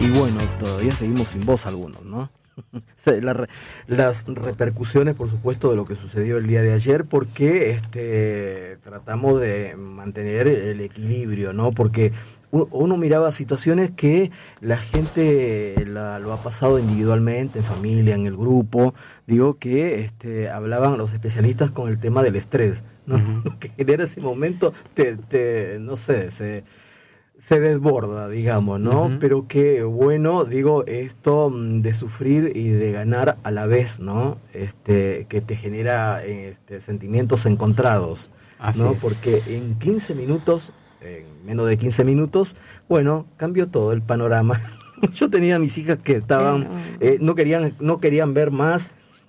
Y bueno, todavía seguimos sin voz algunos, ¿no? Las repercusiones, por supuesto, de lo que sucedió el día de ayer, porque tratamos de mantener el equilibrio, ¿no? Porque uno miraba situaciones que la gente lo ha pasado individualmente, en familia, en el grupo. Digo que hablaban los especialistas con el tema del estrés, ¿no? Uh-huh. Que genera ese momento, no sé, se desborda, digamos, ¿no? Uh-huh. Pero que bueno, digo, esto de sufrir y de ganar a la vez, ¿no? Que te genera sentimientos encontrados, Así ¿no? Es. Porque en 15 minutos, en menos de 15 minutos, bueno, cambió todo el panorama. Yo tenía a mis hijas que estaban, no querían ver más.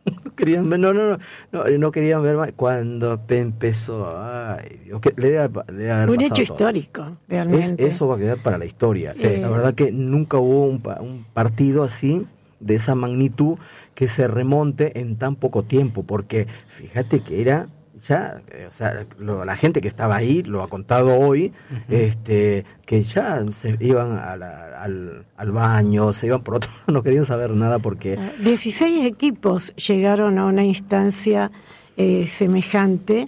No querían ver más. Cuando empezó, ay Dios, que le debe haber un hecho histórico, realmente. Eso va a quedar para la historia. Sí. La verdad que nunca hubo un partido así, de esa magnitud, que se remonte en tan poco tiempo, porque fíjate que era ya, o sea, la gente que estaba ahí lo ha contado hoy, uh-huh. Que ya se iban al baño, se iban por otro, no querían saber nada porque 16 equipos llegaron a una instancia semejante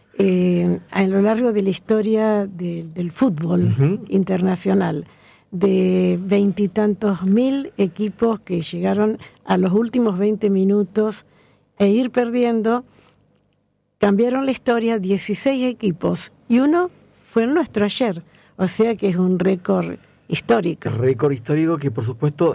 a lo largo de la historia del fútbol uh-huh. internacional, de 20 y tantos mil equipos que llegaron a los últimos 20 minutos e ir perdiendo. Cambiaron la historia 16 equipos y uno fue el nuestro ayer, o sea que es un récord histórico. Récord histórico que por supuesto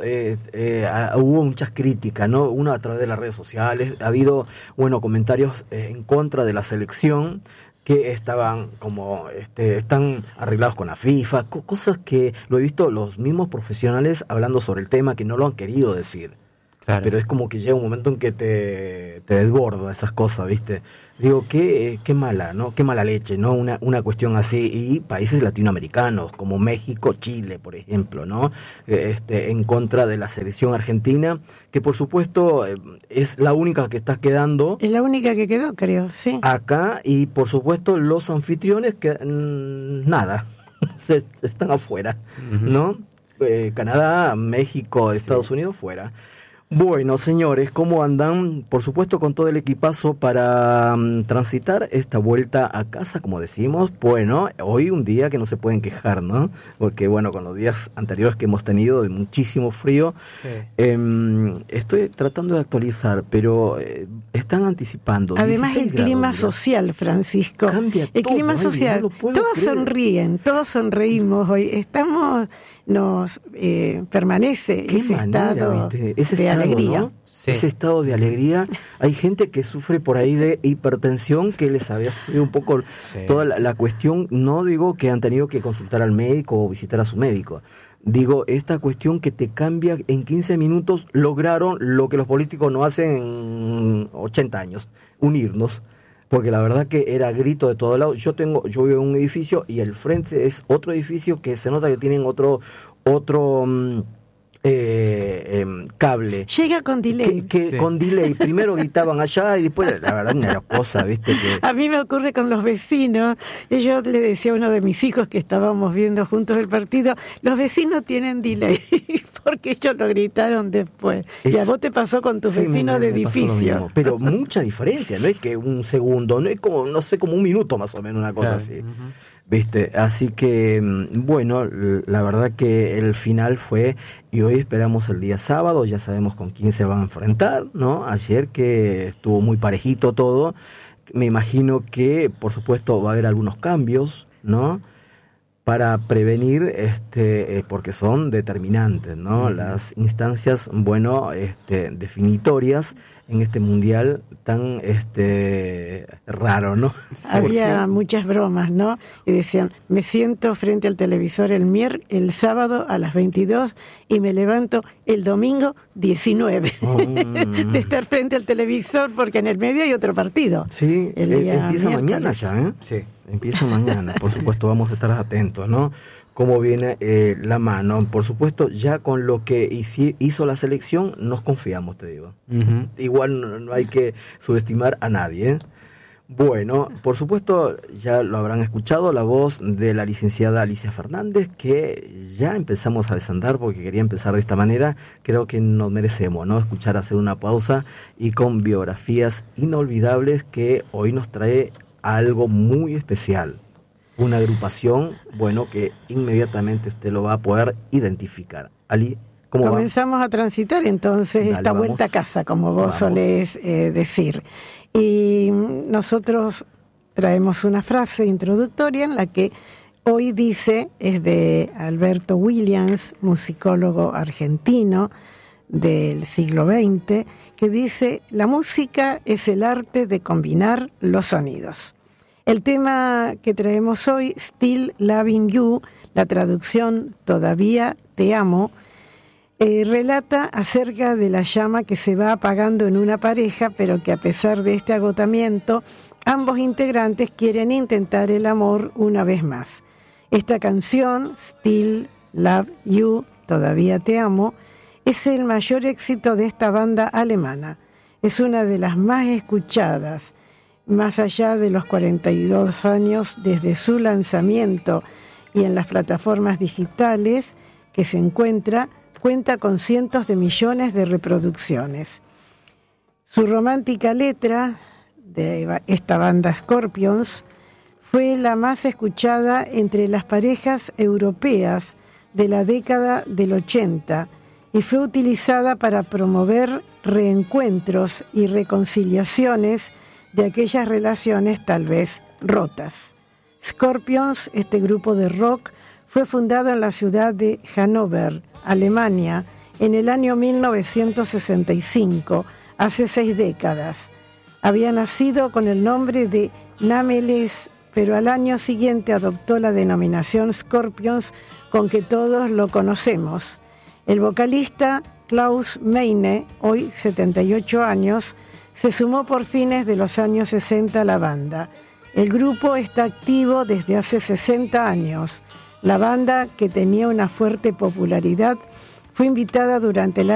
hubo muchas críticas, ¿no? Uno a través de las redes sociales, ha habido comentarios en contra de la selección que estaban como están arreglados con la FIFA, cosas que lo he visto los mismos profesionales hablando sobre el tema que no lo han querido decir. Claro. Pero es como que llega un momento en que te desborda esas cosas, ¿viste? Digo, qué mala, ¿no? Qué mala leche, ¿no? Una cuestión así. Y países latinoamericanos, como México, Chile, por ejemplo, ¿no? En contra de la selección argentina, que por supuesto es la única que está quedando. Es la única que quedó, creo, sí. Acá, y por supuesto los anfitriones que nada, están afuera, uh-huh. ¿no? Canadá, México, Estados Unidos, fuera. Bueno, señores, ¿cómo andan? Por supuesto, con todo el equipazo para transitar esta vuelta a casa, como decimos. Bueno, hoy un día que no se pueden quejar, ¿no? Porque, bueno, con los días anteriores que hemos tenido de muchísimo frío, sí. Estoy tratando de actualizar, pero están anticipando. Además, el clima social, Francisco. Cambia el todo, clima social. Todos sonríen, todos sonreímos hoy. Nos permanece ese estado de alegría. ¿No? Sí. Ese estado de alegría. Hay gente que sufre por ahí de hipertensión, que les había subido un poco sí. toda la cuestión. No digo que han tenido que consultar al médico o visitar a su médico. Digo, esta cuestión que te cambia en 15 minutos, lograron lo que los políticos no hacen en 80 años, unirnos. Porque la verdad que era grito de todos lados. Yo vivo en un edificio y el frente es otro edificio que se nota que tienen otro cable. Llega con delay. Sí. Con delay. Primero gritaban allá y después, la verdad, una cosa, ¿viste? A mí me ocurre con los vecinos. Yo le decía a uno de mis hijos que estábamos viendo juntos el partido, los vecinos tienen delay, porque ellos lo gritaron después. Y a vos te pasó con tus vecinos de edificio. Pero mucha diferencia, no es que un segundo, no es como, no sé, como un minuto más o menos, una cosa así. Uh-huh. ¿Viste? Así que, bueno, la verdad que el final fue, y hoy esperamos el día sábado, ya sabemos con quién se van a enfrentar, ¿no? Ayer que estuvo muy parejito todo, me imagino que, por supuesto, va a haber algunos cambios, ¿no? Para prevenir, porque son determinantes, ¿no? Uh-huh. Las instancias, bueno, definitorias en este mundial tan raro, ¿no? Había muchas bromas, ¿no? Y decían, me siento frente al televisor el sábado a las 22 y me levanto el domingo 19 de estar frente al televisor, porque en el medio hay otro partido. Sí, empieza mañana ya, ¿eh? Sí. Empieza mañana, por supuesto, vamos a estar atentos, ¿no? Cómo viene la mano. Por supuesto, ya con lo que hizo la selección, nos confiamos, te digo. Uh-huh. Igual no hay que subestimar a nadie, ¿eh? Bueno, por supuesto, ya lo habrán escuchado, la voz de la licenciada Alicia Fernández, que ya empezamos a desandar porque quería empezar de esta manera. Creo que nos merecemos, ¿no? Escuchar, hacer una pausa y con biografías inolvidables que hoy nos trae algo muy especial. Una agrupación, bueno, que inmediatamente usted lo va a poder identificar. Ali, ¿cómo comenzamos a transitar entonces esta vuelta a casa, como vos solés decir. Y nosotros traemos una frase introductoria en la que hoy dice, es de Alberto Williams, musicólogo argentino del siglo XX, que dice: la música es el arte de combinar los sonidos. El tema que traemos hoy, Still Loving You, la traducción Todavía Te Amo, relata acerca de la llama que se va apagando en una pareja, pero que a pesar de este agotamiento, ambos integrantes quieren intentar el amor una vez más. Esta canción, Still Love You, Todavía Te Amo, es el mayor éxito de esta banda alemana. Es una de las más escuchadas, más allá de los 42 años desde su lanzamiento, y en las plataformas digitales que se cuenta con cientos de millones de reproducciones. Su romántica letra de esta banda Scorpions fue la más escuchada entre las parejas europeas de la década del 80 y fue utilizada para promover reencuentros y reconciliaciones de aquellas relaciones tal vez rotas. Scorpions, este grupo de rock, fue fundado en la ciudad de Hannover, Alemania, en el año 1965, hace 6 décadas. Había nacido con el nombre de Nameless, pero al año siguiente adoptó la denominación Scorpions, con que todos lo conocemos. El vocalista Klaus Meine, hoy 78 años, se sumó por fines de los años 60 a la banda. El grupo está activo desde hace 60 años. La banda, que tenía una fuerte popularidad, fue invitada durante el